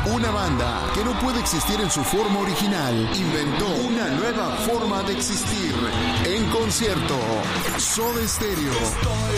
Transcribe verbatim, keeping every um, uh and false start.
Una banda que no puede existir en su forma original inventó una nueva forma de existir en concierto. Soda Stereo.